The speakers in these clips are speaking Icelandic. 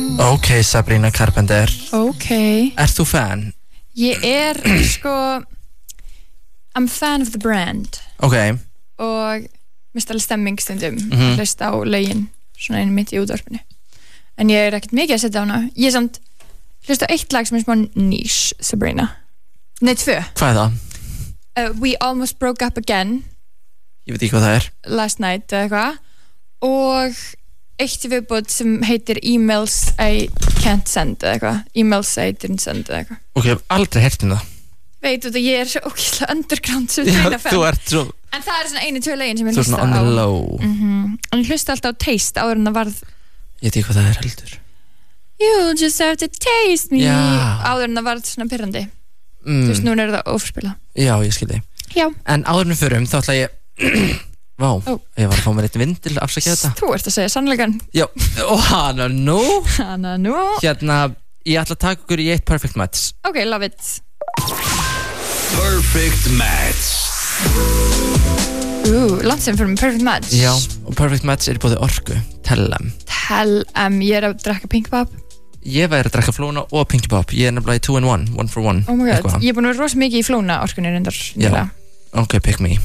Ok, Sabrina Carpenter. Ok. Ert þú fan? Ég sko I'm fan of the brand. Ok. Og mist alveg stemming stundum að hlusta á lögin svona einu mitt í útvarpinu. En ég ekkert mikið að setja á hana. Ég samt hlusta á eitt lag sem smá niche, Sabrina. Nei, 2. Hvað það? We Almost Broke Up Again. Ég veit ekki hvað það Last Night eða eitthvað. Og eitt viðbót sem heitir Emails I Can't Send eða eitthvað. Emails I Didn't Send eða eitthvað. Ok, ég hef aldrei heyrt það. Veit þú, ég svo ógeðslega underground sem Sabrina fan. Þú ert svo... En það svona 1-2 lögin sem ég Þú hlusta á. svona on the low. En ég hlusta alltaf á Taste áður en það varð. Ég veit ekki hvað það heldur. You'll just have to taste me. Já. Áður en það varð svona pirrandi. Þú veist, núna það ofspila. Já, ég skil þig. Já. En áður en förum, þá ætla ég... Vá, ég var að fá mér eitt vindil, afsakið þetta. Þú ert að segja sannleikan. Já, og hana nú. Hana nú. Hérna, ég ætla að taka ykkur í eitt perfect match. Ok, love it. Perfect match. Langt sem fyrir mig perfect match. Já, og perfect match bóði orku, Tell-Em. Tell-Em, ég að drekka Pink Pop. Ég væri að drekka Flóna og Pinky Pop. Ég nefnilega í 2-in-1, 1 for 1. Oh my god, ég búin að vera rosa mikið í Flóna orkunni reyndar. Já, ok, pick me.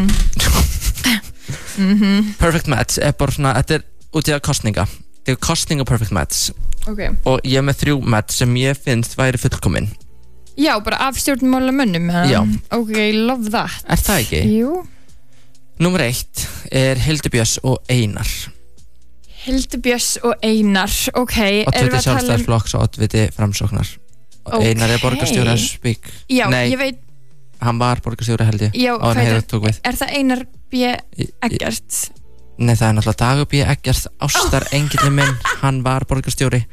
Perfect match bara svona, þetta út í að kostninga. Þetta kostninga perfect match. Ok. Og ég með 3 match sem ég finnst væri fullkomin. Já, bara af stjórnmálamönnum. Já. Ok, love that. Það ekki? Jú. Númer 1 Hildur Björns og Einar. Hildur Björns og Einar, ok. Oddviti Sjálfstæðisflokks og oddviti Framsóknar. Og Einar borgarstjóri að spík. Já, nei, ég veit. Hann var borgarstjóri held ég. Já, hvað það Einar B. Eggert? Nei, það náttúrulega Dagur B. Eggert, ástar engillin minn, hann var borgarstjóri.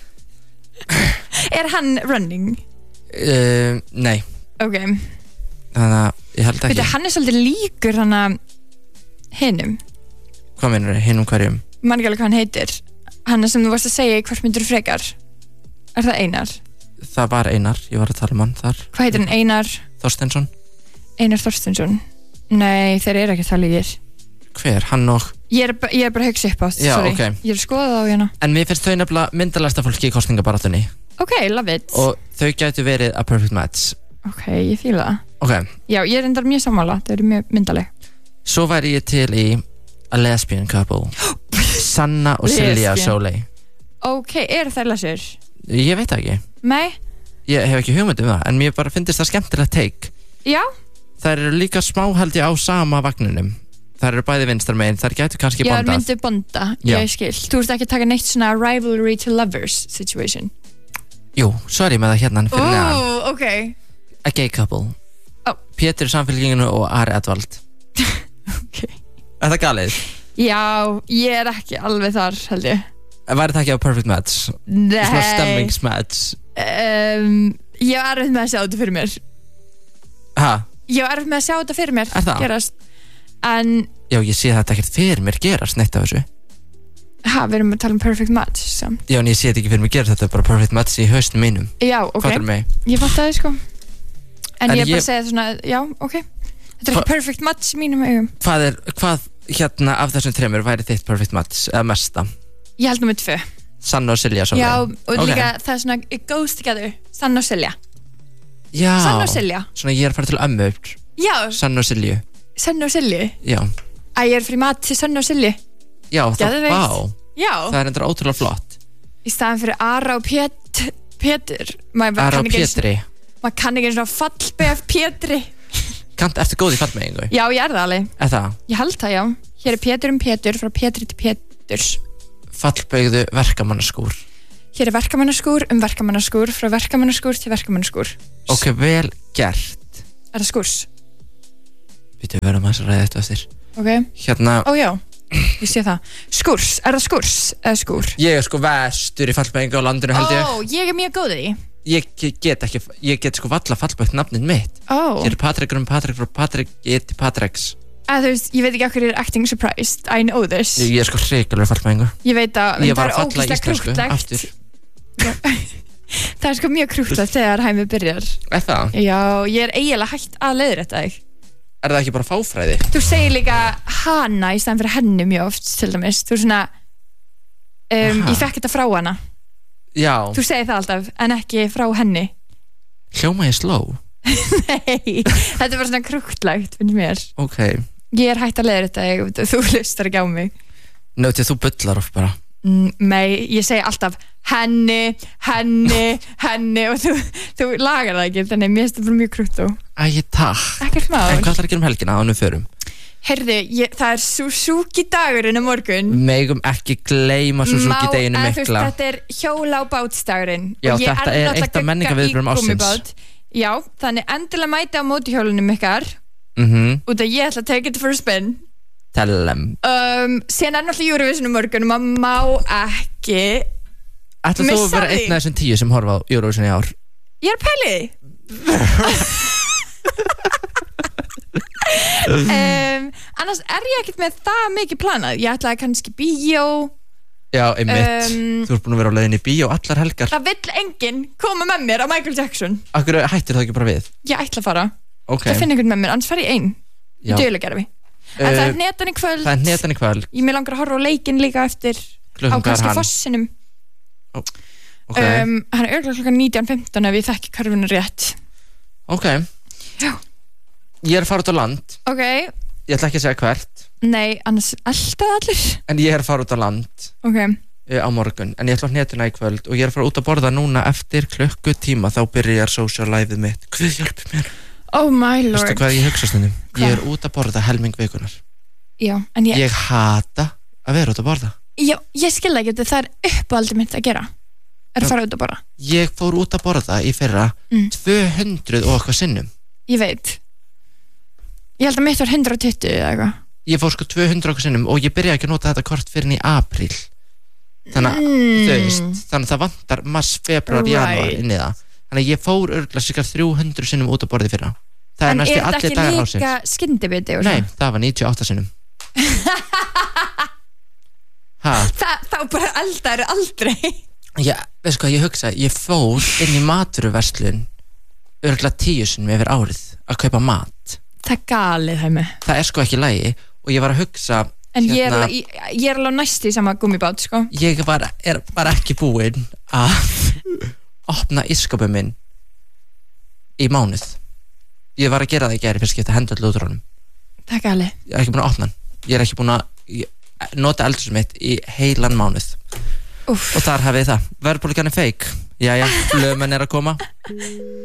Hann running? Nei. Ok. Þannig að ég held ekki. Veitu, hann svolítið líkur hann að hinum. Hvað meinarðu, hinum hverjum? Man ekki alveg hvað hann heitir. Hann sem þú varst að segja hvort myndur frekar. Það Einar? Það var Einar, ég var að tala hann þar. Hvað heitir hann? Einar? Þorsteinsson. Einar Þorsteinsson. Nei, þeir ekki það líkir. Hver? Hann og... Ég bara að hugsa upp á þetta, sorry. Okay. Ég að skoða það á hérna. En mér finnst þau nefnilega myndalæsta fólki í kostningabaráttunni. Ok, love it. Og þau gætu verið a perfect match. Ok, ég fíla það. Ok. Já, ég reyndar mjög sammála, það mjög myndaleg. Svo væri ég til í a lesbian couple. Sanna og Silja Sóley. Ok, það lesur? Ég veit ekki. Nei? Ég hef ekki hugmynd það, en mér bara finnst það skemmtilegt take. Já? Það eru líka smá held ég á sama vagninum. Það eru bæði vinstar megin, það gætu kannski bondað. Já, það myndu bonda, ég skil. Þú ert ekki að taka neitt svona rivalry to lovers situation. Jú, svo er ég með það hérna fyrir neðan. Ok. A gay couple. Pétur í Samfylkinginu og Ari Edvald. Ok. Er það galið? Já, ég ekki alveg þar, held ég. Væri það ekki á perfect match? Nei. Svona stemmingsmatch? Ég var erfitt með að sjá þetta fyrir mér. Hæ? Ég var erfitt með að sjá þetta fyrir mér. Er það? Gerast. En... Já, ég sé þetta ekkert fyrir mér gerast neitt af þessu. Við erum að tala perfect match samt. Já, en ég sé þetta ekki fyrir mér gerast, þetta bara perfect match í haustum mínum. Já, ok. Fattar mig? Ég fatt það, sko. En ég bara segja svona, já, ok. Þetta ekki perfect match í mínum augum. Hvað hérna af þessum 3 væri þitt perfect match, eða mesta? Ég held númer 2. Sanna og Silja Sóley. Já, og líka það svona, it goes together. Sanna og Silja. Já. Sanna og Silja. Svona ég fara til ömmu. Já. Sanna og Silju. Sanna og Silju? Já. Ég fyrir mat til Sanna og Silju. Já, það, vá. Já. Það endur ótrúlega flott. Í staðan fyrir Ara og Pétur. Ara og Pétri. Maður kann ekki svona fallbegð Pétri. Ertu góð í fallbeygingu? Já, ég það alveg. Það? Ég held það, já. Hér Pétur Pétur, frá Pétri til Péturs. Fallbeygðu verkamannaskúr. Hér verkamannaskúr, verkamannaskúr, frá verkamannaskúr til verkamannaskúr. Ok, vel gert. Það skúrs? Við verðum að ræða þetta eftir. Ok. Hérna. Já, ég sé það. Skúrs, það skúrs eða skúr? Ég sko vestur í fallbeygingu á landinu held ég. Ég mjög góð í því. Ég get sko valla fallbeygt nafnið mitt. Hér Patrik frá Patrik til Patriks. Þú veist, ég veit ekki okkur acting surprised. I know this. Ég sko hrikalur fallbeygingu. Ég veit að það er ógeðslega krúttlegt aftur. Það sko mjög krúttlegt þegar hæmi byrjar. Það? Já, ég eiginlega hægt að leiðrétta þig. Er það ekki bara fáfræði? Þú segir líka hana í staðan fyrir henni mjög oft til dæmis. Þú svona ég fekk þetta frá hana. Já. Þú segir það alltaf, en ekki frá henni. Hljóma ég sló? Nei, þetta er bara svona krúttlegt, finnst mér. Ok. Ég hætt að leiða þetta, þú hlustar ekki á mig. Til þú bullar of bara. Nei, ég segi alltaf henni og þú lagar það ekki, þannig mér finnst það bara mjög krútt og... Takk. Ekkert mál. En hvað ætlar að gera helgina áður en við förum? Heyrðu, það er Suzuki dagurinn á morgun. Megum ekki gleyma Suzuki deginu mikla. Þetta er hjóla á bátsdagurinn. Já, þetta er eitt af menningarviðburðum ársins. Já, þannig endilega mæti á mótihjólunum ykkar. Út að ég ætla að take it for a spin. Tellum. Síðan er náttúrulega Eurovision á morgun og maður má ekki ætla þú að vera einn af þessum 10 sem horfa á Eurovision í ár? Ég er pæli. Annars er ég ekkert með það mikið planað. Ég ætlaði kannski bíó. Já, einmitt. Þú ert búin að vera á leiðinni í bíó allar helgar. Það vill enginn koma með mér á Michael Jackson. Akkur hættir það ekki bara við? Ég ætla að fara. Okay. Það finna einhvern með mér, annars fer ég einn. Í Dulagerfi. En það er hnetan í kvöld. Það er hnetan í kvöld. Ég með langar að horfa á leikinn líka eftir á kannski Fossinum. Hann er örugglega klukkan 19:15 ef ég þekki körfuna rétt. Ok. Já. Ég er að fara út á land. Ok. Ég ætla ekki að segja hvert. Nei, annars alltaf allir. En ég er að fara út á land. Ok. Á morgun, en ég ætla á hnetuna í kvöld og ég er að fara út að borða núna eftir klukkutíma, þá byrjar social live-ið mitt. Guð hjálpi mér. Oh my lord. Veistu hvað ég hugsa stundum? Ég er út að borða helming vikunar. Já, en ég hata að vera út að borða. Já, ég skil ekki að það er uppáhaldið mitt að gera. Er að fara út að borða. Ég fór út að borða í fyrra 200 og eitthvað sinnum. Ég veit. Ég held að mitt var 120 eða eitthvað. Ég fór sko 200 og eitthvað sinnum og ég byrjaði ekki að nota þetta kort fyrir í apríl. Þannig að það vantar mars, februar, janúar inn í það. Þannig að ég fór örgulega cirka 300 sinnum út að borða í fyrra. Það er næstu allir dagar ásins. En er þetta ekki líka skyndibiti? Nei, það var 98 sinnum. Þá bara eldar aldrei. Já, veistu hvað ég hugsa? Ég fór inn í matvöruverslun örgulega 10 sinnum yfir árið að kaupa mat. Það er galið, Hæmi. Það er sko ekki lagi og ég var að hugsa. En ég er alveg næst í sama gummibát, sko. Ég er bara ekki búinn að opna ísskápinn minn í mánuð. Ég var að gera það í gær fyrst skipta að henda allir út úr honum. Það er galið. Ég er ekki búinn að opna hann. Ég er ekki búinn að nota eldhúsið mitt í heilan mánuð. Og þar hafið það. Verðbólgan er fake. Jæja, lögmenn er að koma.